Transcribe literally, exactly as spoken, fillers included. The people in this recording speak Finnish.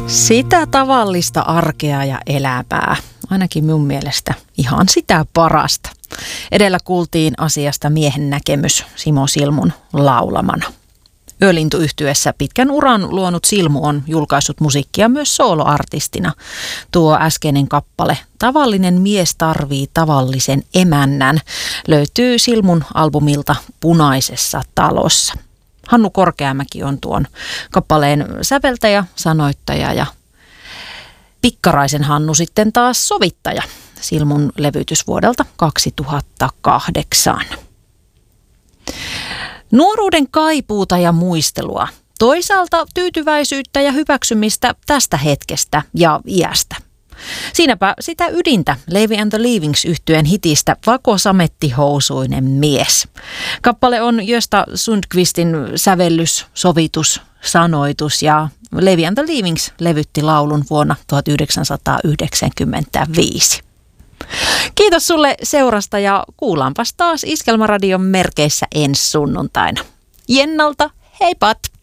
Sitä tavallista arkea ja elämää. Ainakin minun mielestä ihan sitä parasta. Edellä kuultiin asiasta miehen näkemys Simo Silmun laulamana. Yölintu-yhtyessä pitkän uran luonut Silmu on julkaissut musiikkia myös sooloartistina. Tuo äskeinen kappale Tavallinen mies tarvii tavallisen emännän löytyy Silmun albumilta Punaisessa talossa. Hannu Korkeamäki on tuon kappaleen säveltäjä, sanoittaja ja Pikkaraisen Hannu sitten taas sovittaja. Silmun levytys vuodelta kaksituhattakahdeksan. Nuoruuden kaipuuta ja muistelua. Toisaalta tyytyväisyyttä ja hyväksymistä tästä hetkestä ja iästä. Siinäpä sitä ydintä Levi and the Leavings -yhtyeen hitistä Vako samettihousuinen mies. Kappale on Gösta Sundqvistin sävellys, sovitus, sanoitus ja Levi and the Leavings levytti laulun vuonna tuhatyhdeksänsataayhdeksänkymmentäviisi. Kiitos sulle seurasta ja kuullaanpas taas Iskelmäradion merkeissä ensi sunnuntaina. Jennalta, heipat!